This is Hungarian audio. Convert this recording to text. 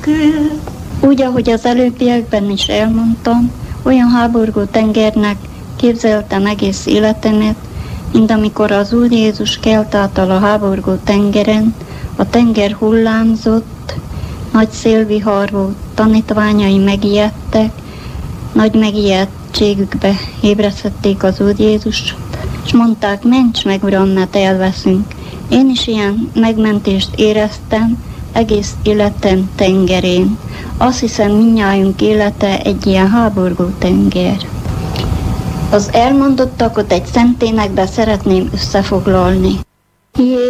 nélkül. Úgy, ahogy az előbbiekben is elmondtam, olyan háborgó tengernek képzeltem egész életemet, mint amikor az Úr Jézus kelt által a háborgó tengeren, a tenger hullámzott, nagy szélvihar volt, tanítványai megijedtek, nagy megijedtségükbe ébresztették az Úr Jézust, és mondták, ments meg, Uram, mert elveszünk. Én is ilyen megmentést éreztem egész életem tengerén. Azt hiszem, mindnyájunk élete egy ilyen háborgó tenger. Az elmondottakat egy szenténekbe szeretném összefoglalni.